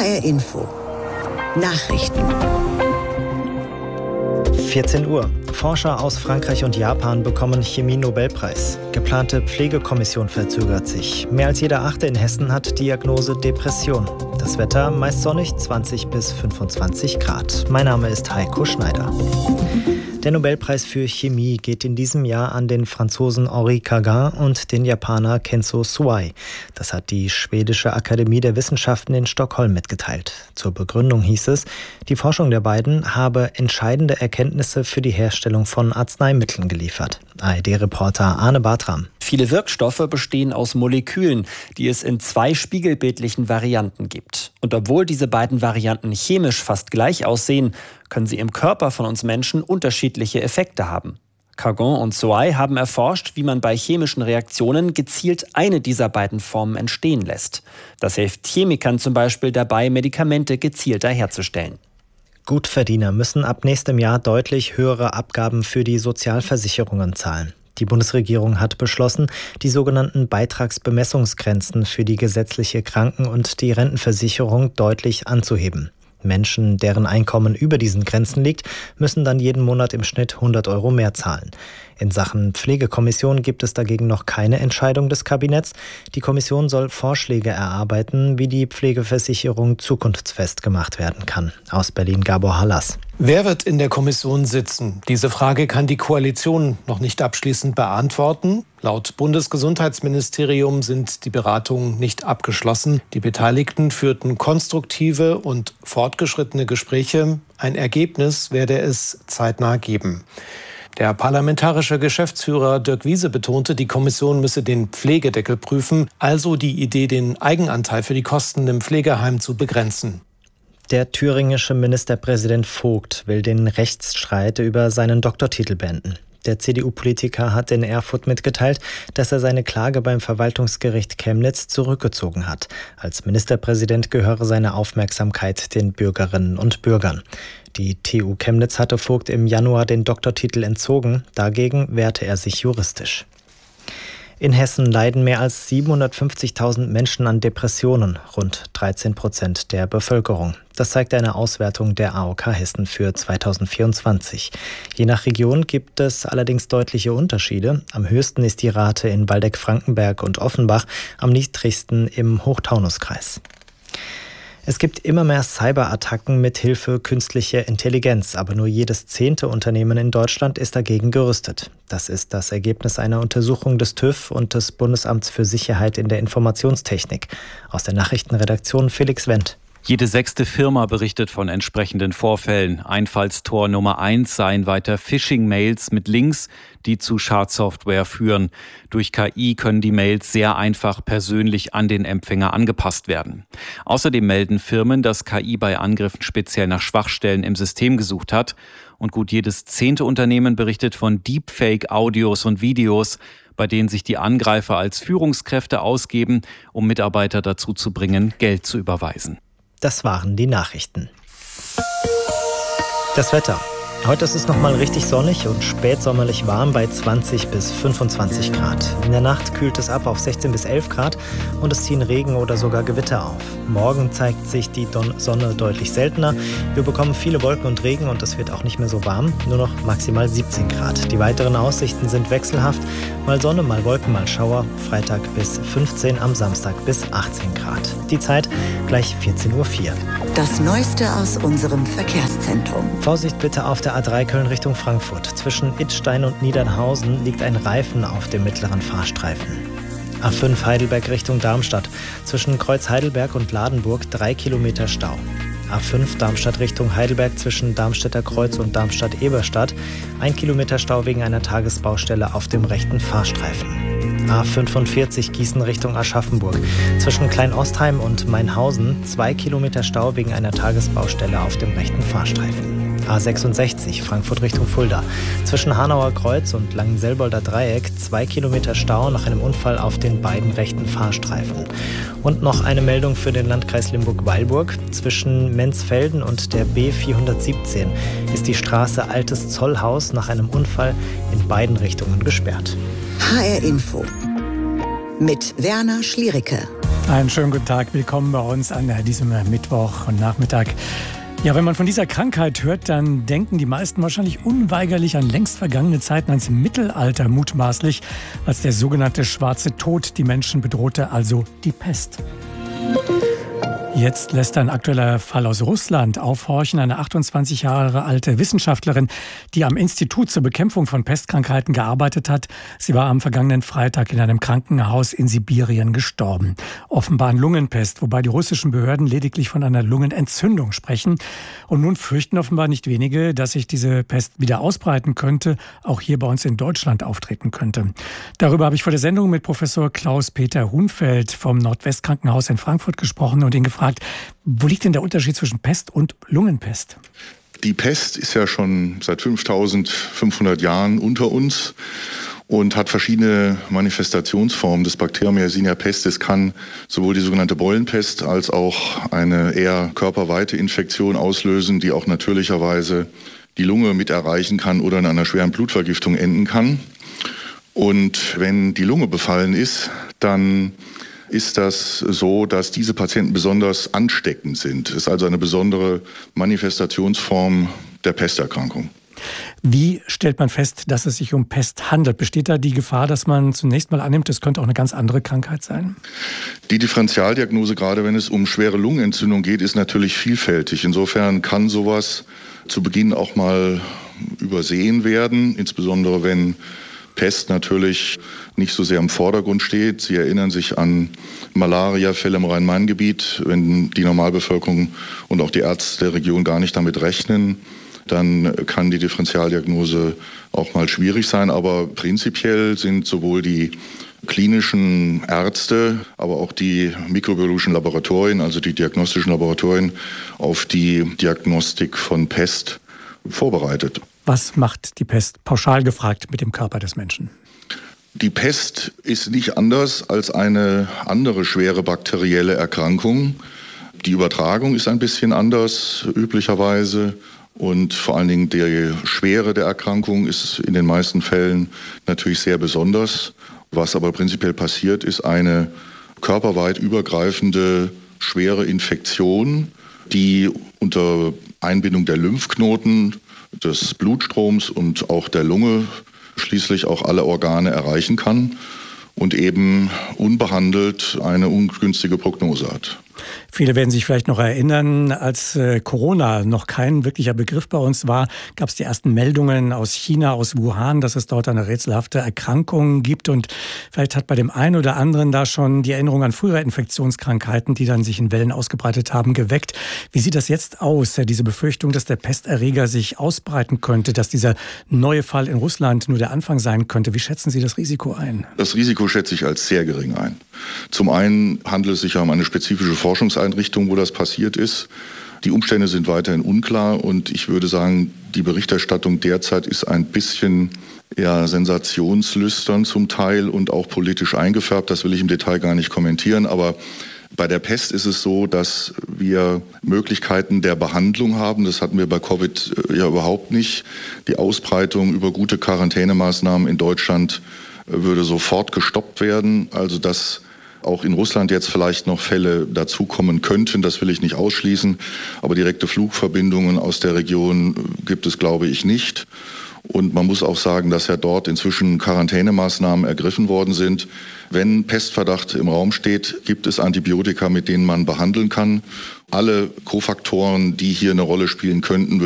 HR Info. Nachrichten. 14 Uhr. Forscher aus Frankreich und Japan bekommen Chemie-Nobelpreis. Geplante Pflegekommission verzögert sich. Mehr als jeder Achte in Hessen hat Diagnose Depression. Das Wetter meist sonnig, 20 bis 25 Grad. Mein Name ist Heiko Schneider. Der Nobelpreis für Chemie geht in diesem Jahr an den Franzosen Henri Cagin und den Japaner Kenzo Suai. Das hat die Schwedische Akademie der Wissenschaften in Stockholm mitgeteilt. Zur Begründung hieß es, die Forschung der beiden habe entscheidende Erkenntnisse für die Herstellung von Arzneimitteln geliefert. ARD-Reporter Arne Bartram. Viele Wirkstoffe bestehen aus Molekülen, die es in 2 spiegelbildlichen Varianten gibt. Und obwohl diese beiden Varianten chemisch fast gleich aussehen, können sie im Körper von uns Menschen unterschiedliche Effekte haben. Cagin und Suai haben erforscht, wie man bei chemischen Reaktionen gezielt eine dieser beiden Formen entstehen lässt. Das hilft Chemikern zum Beispiel dabei, Medikamente gezielter herzustellen. Gutverdiener müssen ab nächstem Jahr deutlich höhere Abgaben für die Sozialversicherungen zahlen. Die Bundesregierung hat beschlossen, die sogenannten Beitragsbemessungsgrenzen für die gesetzliche Kranken- und die Rentenversicherung deutlich anzuheben. Menschen, deren Einkommen über diesen Grenzen liegt, müssen dann jeden Monat im Schnitt 100 € mehr zahlen. In Sachen Pflegekommission gibt es dagegen noch keine Entscheidung des Kabinetts. Die Kommission soll Vorschläge erarbeiten, wie die Pflegeversicherung zukunftsfest gemacht werden kann. Aus Berlin Gabor Hallas. Wer wird in der Kommission sitzen? Diese Frage kann die Koalition noch nicht abschließend beantworten. Laut Bundesgesundheitsministerium sind die Beratungen nicht abgeschlossen. Die Beteiligten führten konstruktive und fortgeschrittene Gespräche. Ein Ergebnis werde es zeitnah geben. Der parlamentarische Geschäftsführer Dirk Wiese betonte, die Kommission müsse den Pflegedeckel prüfen, also die Idee, den Eigenanteil für die Kosten im Pflegeheim zu begrenzen. Der thüringische Ministerpräsident Vogt will den Rechtsstreit über seinen Doktortitel beenden. Der CDU-Politiker hat in Erfurt mitgeteilt, dass er seine Klage beim Verwaltungsgericht Chemnitz zurückgezogen hat. Als Ministerpräsident gehöre seine Aufmerksamkeit den Bürgerinnen und Bürgern. Die TU Chemnitz hatte Vogt im Januar den Doktortitel entzogen. Dagegen wehrte er sich juristisch. In Hessen leiden mehr als 750.000 Menschen an Depressionen, rund 13% der Bevölkerung. Das zeigt eine Auswertung der AOK Hessen für 2024. Je nach Region gibt es allerdings deutliche Unterschiede. Am höchsten ist die Rate in Waldeck-Frankenberg und Offenbach, am niedrigsten im Hochtaunuskreis. Es gibt immer mehr Cyberattacken mit Hilfe künstlicher Intelligenz, aber nur jedes 10. Unternehmen in Deutschland ist dagegen gerüstet. Das ist das Ergebnis einer Untersuchung des TÜV und des Bundesamts für Sicherheit in der Informationstechnik. Aus der Nachrichtenredaktion Felix Wendt. Jede 6. Firma berichtet von entsprechenden Vorfällen. Einfallstor Nummer 1 seien weiter Phishing-Mails mit Links, die zu Schadsoftware führen. Durch KI können die Mails sehr einfach persönlich an den Empfänger angepasst werden. Außerdem melden Firmen, dass KI bei Angriffen speziell nach Schwachstellen im System gesucht hat. Und gut jedes 10. Unternehmen berichtet von Deepfake-Audios und Videos, bei denen sich die Angreifer als Führungskräfte ausgeben, um Mitarbeiter dazu zu bringen, Geld zu überweisen. Das waren die Nachrichten. Das Wetter. Heute ist es nochmal richtig sonnig und spätsommerlich warm bei 20 bis 25 Grad. In der Nacht kühlt es ab auf 16 bis 11 Grad und es ziehen Regen oder sogar Gewitter auf. Morgen zeigt sich die Sonne deutlich seltener. Wir bekommen viele Wolken und Regen und es wird auch nicht mehr so warm, nur noch maximal 17 Grad. Die weiteren Aussichten sind wechselhaft. Mal Sonne, mal Wolken, mal Schauer. Freitag bis 15, am Samstag bis 18 Grad. Die Zeit gleich 14:04 Uhr. Das Neueste aus unserem Verkehrszentrum. Vorsicht bitte auf der A3 Köln Richtung Frankfurt. Zwischen Idstein und Niedernhausen liegt ein Reifen auf dem mittleren Fahrstreifen. A5 Heidelberg Richtung Darmstadt. Zwischen Kreuz Heidelberg und Ladenburg 3 Kilometer Stau. A5 Darmstadt Richtung Heidelberg zwischen Darmstädter Kreuz und Darmstadt-Eberstadt. 1 Kilometer Stau wegen einer Tagesbaustelle auf dem rechten Fahrstreifen. A45 Gießen Richtung Aschaffenburg. Zwischen Kleinostheim und Mainhausen 2 Kilometer Stau wegen einer Tagesbaustelle auf dem rechten Fahrstreifen. A66 Frankfurt Richtung Fulda. Zwischen Hanauer Kreuz und Langenselbolder Dreieck 2 Kilometer Stau nach einem Unfall auf den beiden rechten Fahrstreifen. Und noch eine Meldung für den Landkreis Limburg-Weilburg. Zwischen Menzfelden und der B417 ist die Straße Altes Zollhaus nach einem Unfall in beiden Richtungen gesperrt. HR Info mit Werner Schliericke. Einen schönen guten Tag, willkommen bei uns an diesem Mittwoch und Nachmittag. Ja, wenn man von dieser Krankheit hört, dann denken die meisten wahrscheinlich unweigerlich an längst vergangene Zeiten, ans Mittelalter mutmaßlich, als der sogenannte Schwarze Tod die Menschen bedrohte, also die Pest. Jetzt lässt ein aktueller Fall aus Russland aufhorchen. Eine 28 Jahre alte Wissenschaftlerin, die am Institut zur Bekämpfung von Pestkrankheiten gearbeitet hat. Sie war am vergangenen Freitag in einem Krankenhaus in Sibirien gestorben. Offenbar an Lungenpest, wobei die russischen Behörden lediglich von einer Lungenentzündung sprechen. Und nun fürchten offenbar nicht wenige, dass sich diese Pest wieder ausbreiten könnte, auch hier bei uns in Deutschland auftreten könnte. Darüber habe ich vor der Sendung mit Professor Klaus-Peter Hunfeld vom Nordwestkrankenhaus in Frankfurt gesprochen und ihn gefragt, wo liegt denn der Unterschied zwischen Pest und Lungenpest? Die Pest ist ja schon seit 5500 Jahren unter uns und hat verschiedene Manifestationsformen des Bakterium Yersinia pestis, kann sowohl die sogenannte Beulenpest als auch eine eher körperweite Infektion auslösen, die auch natürlicherweise die Lunge mit erreichen kann oder in einer schweren Blutvergiftung enden kann. Und wenn die Lunge befallen ist, dann ist das so, dass diese Patienten besonders ansteckend sind. Es ist also eine besondere Manifestationsform der Pesterkrankung. Wie stellt man fest, dass es sich um Pest handelt? Besteht da die Gefahr, dass man zunächst mal annimmt, es könnte auch eine ganz andere Krankheit sein? Die Differentialdiagnose, gerade wenn es um schwere Lungenentzündung geht, ist natürlich vielfältig. Insofern kann sowas zu Beginn auch mal übersehen werden, insbesondere wenn Pest natürlich nicht so sehr im Vordergrund steht. Sie erinnern sich an Malaria-Fälle im Rhein-Main-Gebiet. Wenn die Normalbevölkerung und auch die Ärzte der Region gar nicht damit rechnen, dann kann die Differentialdiagnose auch mal schwierig sein. Aber prinzipiell sind sowohl die klinischen Ärzte, aber auch die mikrobiologischen Laboratorien, also die diagnostischen Laboratorien, auf die Diagnostik von Pest vorbereitet. Was macht die Pest, pauschal gefragt, mit dem Körper des Menschen? Die Pest ist nicht anders als eine andere schwere bakterielle Erkrankung. Die Übertragung ist ein bisschen anders üblicherweise und vor allen Dingen die Schwere der Erkrankung ist in den meisten Fällen natürlich sehr besonders. Was aber prinzipiell passiert, ist eine körperweit übergreifende schwere Infektion, die unter Einbindung der Lymphknoten, des Blutstroms und auch der Lunge schließlich auch alle Organe erreichen kann und eben unbehandelt eine ungünstige Prognose hat. Viele werden sich vielleicht noch erinnern, als Corona noch kein wirklicher Begriff bei uns war, gab es die ersten Meldungen aus China, aus Wuhan, dass es dort eine rätselhafte Erkrankung gibt. Und vielleicht hat bei dem einen oder anderen da schon die Erinnerung an frühere Infektionskrankheiten, die dann sich in Wellen ausgebreitet haben, geweckt. Wie sieht das jetzt aus, diese Befürchtung, dass der Pesterreger sich ausbreiten könnte, dass dieser neue Fall in Russland nur der Anfang sein könnte? Wie schätzen Sie das Risiko ein? Das Risiko schätze ich als sehr gering ein. Zum einen handelt es sich um eine spezifische Forschungseinrichtung, wo das passiert ist. Die Umstände sind weiterhin unklar und ich würde sagen, die Berichterstattung derzeit ist ein bisschen sensationslüstern zum Teil und auch politisch eingefärbt. Das will ich im Detail gar nicht kommentieren, aber bei der Pest ist es so, dass wir Möglichkeiten der Behandlung haben. Das hatten wir bei Covid ja überhaupt nicht. Die Ausbreitung über gute Quarantänemaßnahmen in Deutschland würde sofort gestoppt werden. Also dass auch in Russland jetzt vielleicht noch Fälle dazukommen könnten, das will ich nicht ausschließen. Aber direkte Flugverbindungen aus der Region gibt es, glaube ich, nicht. Und man muss auch sagen, dass ja dort inzwischen Quarantänemaßnahmen ergriffen worden sind. Wenn Pestverdacht im Raum steht, gibt es Antibiotika, mit denen man behandeln kann. Alle Kofaktoren, die hier eine Rolle spielen könnten,